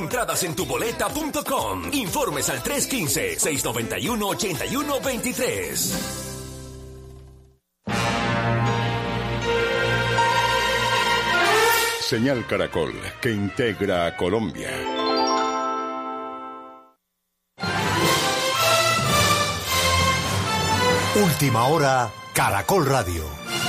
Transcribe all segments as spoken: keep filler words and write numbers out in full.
entradas en tuboleta punto com. Informes al tres uno cinco, seis nueve uno, ocho uno dos tres. Señal Caracol, que integra a Colombia. Última hora, Caracol Radio.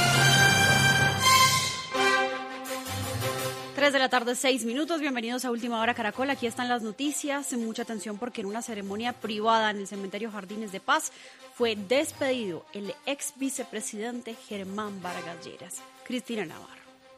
tres de la tarde, seis minutos. Bienvenidos a Última Hora Caracol. Aquí están las noticias. Mucha atención porque en una ceremonia privada en el cementerio Jardines de Paz fue despedido el ex vicepresidente Germán Vargas Lleras. Cristina Navarro.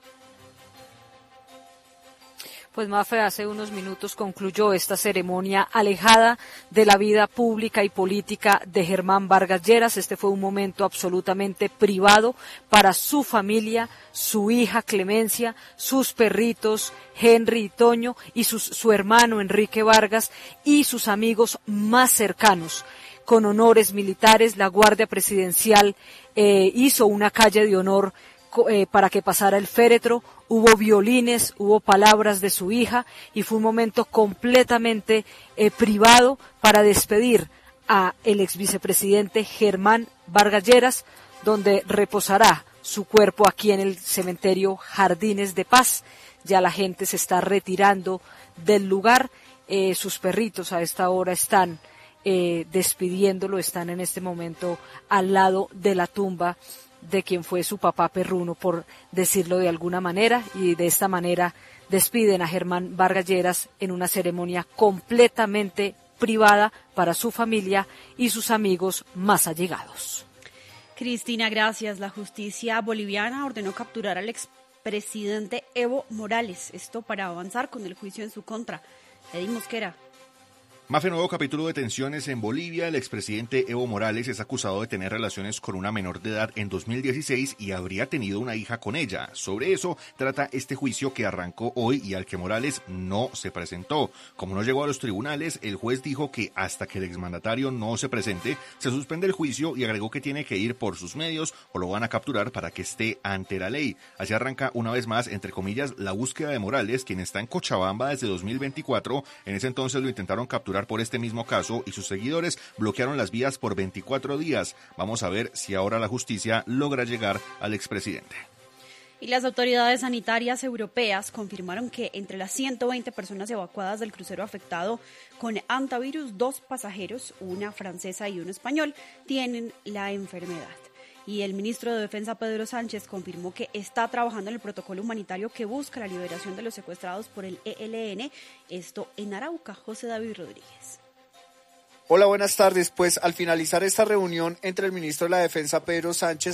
Pues Mafe, hace unos minutos concluyó esta ceremonia alejada de la vida pública y política de Germán Vargas Lleras. Este fue un momento absolutamente privado para su familia, su hija Clemencia, sus perritos Henry y Toño y sus, su hermano Enrique Vargas y sus amigos más cercanos. Con honores militares, la Guardia Presidencial eh, hizo una calle de honor Eh, para que pasara el féretro, hubo violines, hubo palabras de su hija y fue un momento completamente eh, privado para despedir a el ex vicepresidente Germán Vargas Lleras, donde reposará su cuerpo aquí en el cementerio Jardines de Paz. Ya la gente se está retirando del lugar, eh, sus perritos a esta hora están eh, despidiéndolo, están en este momento al lado de la tumba de quien fue su papá perruno, por decirlo de alguna manera, y de esta manera despiden a Germán Vargas Lleras en una ceremonia completamente privada para su familia y sus amigos más allegados. Cristina, gracias. La justicia boliviana ordenó capturar al expresidente Evo Morales, esto para avanzar con el juicio en su contra. Edith Mosquera. Mafe, nuevo capítulo de tensiones en Bolivia. El expresidente Evo Morales es acusado de tener relaciones con una menor de edad en dos mil dieciséis y habría tenido una hija con ella. Sobre eso trata este juicio que arrancó hoy y al que Morales no se presentó. Como no llegó a los tribunales, el juez dijo que hasta que el exmandatario no se presente, se suspende el juicio y agregó que tiene que ir por sus medios o lo van a capturar para que esté ante la ley. Así arranca una vez más, entre comillas, la búsqueda de Morales, quien está en Cochabamba desde dos mil veinticuatro. En ese entonces lo intentaron capturar por este mismo caso y sus seguidores bloquearon las vías por veinticuatro días. Vamos a ver si ahora la justicia logra llegar al expresidente. Y las autoridades sanitarias europeas confirmaron que entre las ciento veinte personas evacuadas del crucero afectado con hantavirus, dos pasajeros, una francesa y un español, tienen la enfermedad. Y el ministro de Defensa, Pedro Sánchez, confirmó que está trabajando en el protocolo humanitario que busca la liberación de los secuestrados por el E L N, esto en Arauca. José David Rodríguez. Hola, buenas tardes. Pues al finalizar esta reunión entre el ministro de la Defensa, Pedro Sánchez,